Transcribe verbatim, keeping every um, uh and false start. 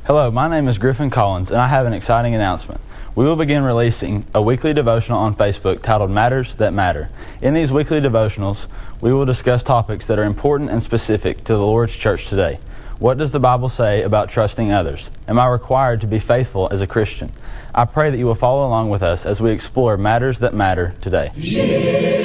Hello, my name is Griffin Collins, and I have an exciting announcement. We will begin releasing a weekly devotional on Facebook titled Matters That Matter. In these weekly devotionals, we will discuss topics that are important and specific to the Lord's church today. What does the Bible say about trusting others? Am I required to be faithful as a Christian? I pray that you will follow along with us as we explore matters that matter today.